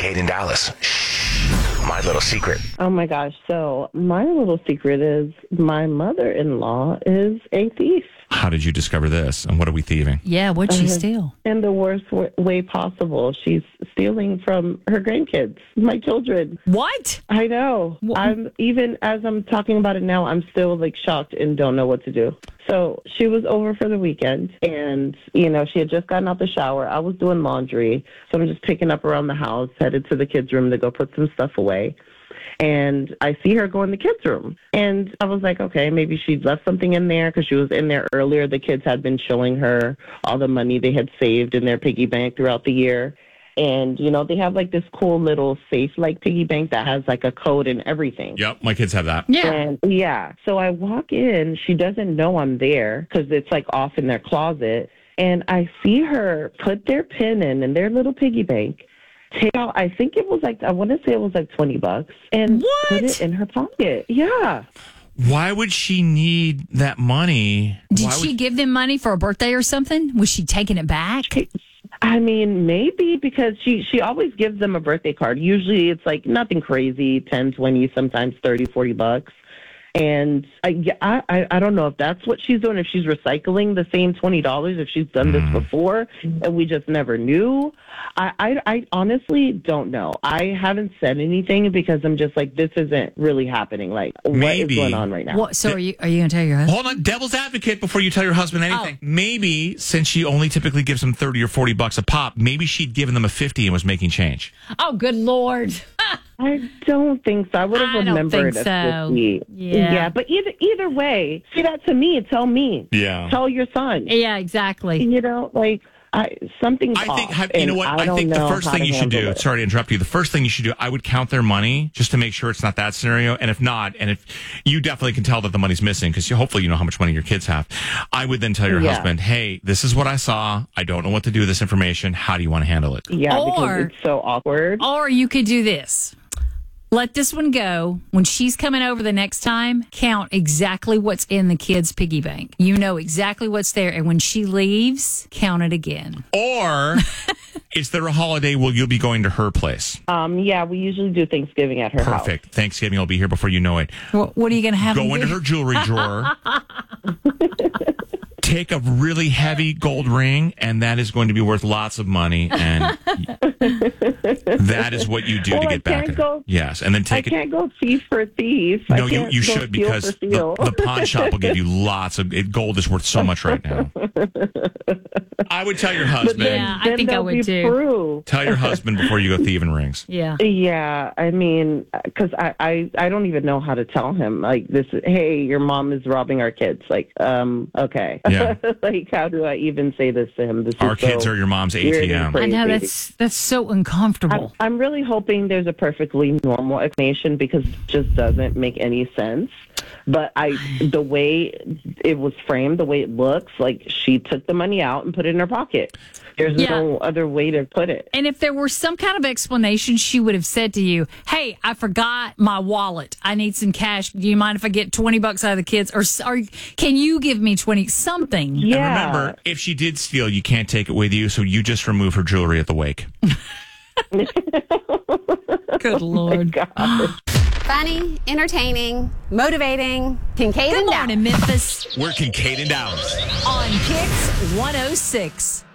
Kincaid in Dallas. My little secret. Oh my gosh. So my little secret is my mother-in-law is a thief. How did you discover this? And what are we thieving? Yeah, what'd she steal? In the worst way possible. She's stealing from her grandkids, my children. What? I know. Even as I'm talking about it now, I'm still like shocked and don't know what to do. So she was over for the weekend and, she had just gotten out the shower. I was doing laundry. So I'm just picking up around the house, headed to the kids' room to go put some stuff away. And I see her go in the kids' room. And I was like, okay, maybe she left something in there because she was in there earlier. The kids had been showing her all the money they had saved in their piggy bank throughout the year. And, they have like this cool little safe like piggy bank that has like a code and everything. Yep, my kids have that. Yeah. And so I walk in. She doesn't know I'm there because it's like off in their closet. And I see her put their pin in their little piggy bank. Take out, I think it was like, I want to say it was like $20 and put it in her pocket. Yeah. Why would she need that money? Did she give them money for a birthday or something? Was she taking it back? I mean, maybe because she always gives them a birthday card. Usually it's like nothing crazy, 10, 20, sometimes 30, $40. And I don't know if that's what she's doing, if she's recycling the same $20, if she's done this before and we just never knew. I honestly don't know. I haven't said anything because I'm just like, this isn't really happening. Like, what is going on right now? What, so are you going to tell your husband? Hold on, devil's advocate before you tell your husband anything. Maybe since she only typically gives them 30 or 40 bucks a pop, maybe she'd given them a 50 and was making change. Oh, good Lord. I don't think so. I would have remembered it. So. Yeah, but either way, say that to me. Tell me. Yeah. Tell your son. Yeah, exactly. Something's I think, off, you know what? I think the first thing you should do, sorry to interrupt you, the first thing you should do, I would count their money just to make sure it's not that scenario. And if not, and if you definitely can tell that the money's missing, because hopefully you know how much money your kids have, I would then tell your husband, hey, this is what I saw. I don't know what to do with this information. How do you want to handle it? Yeah, because it's so awkward. Or you could do this. Let this one go. When she's coming over the next time, count exactly what's in the kids' piggy bank. You know exactly what's there. And when she leaves, count it again. Or is there a holiday where you'll be going to her place? Yeah, we usually do Thanksgiving at her house. Perfect. Thanksgiving will be here before you know it. What are you going to have? Go into her jewelry drawer. Take a really heavy gold ring, and that is going to be worth lots of money. And that is what you do to get back at her. Yes, and then take it. I can't go thief for thief. No, you should, because the pawn shop will give you lots of gold is worth so much right now. I would tell your husband. Yeah, I think I would too. Tell your husband before you go thieving rings. Yeah. Yeah, I mean, because I don't even know how to tell him. Like, hey, your mom is robbing our kids. Like, okay. Yeah. Like, how do I even say this to him? Our kids are your mom's ATM. I know, that's so uncomfortable. I'm really hoping there's a perfectly normal explanation because it just doesn't make any sense. But the way it was framed, the way it looks, like she took the money out and put it in her pocket. There's no other way to put it. And if there were some kind of explanation, she would have said to you, hey, I forgot my wallet. I need some cash. Do you mind if I get $20 out of the kids? Or can you give me 20? Something. Yeah. And remember, if she did steal, you can't take it with you, so you just remove her jewelry at the wake. Good Lord. Oh, Funny, entertaining, motivating. Kincaid Good and morning, Dallas. Memphis. We're Kincaid in Dallas. On Kicks 106.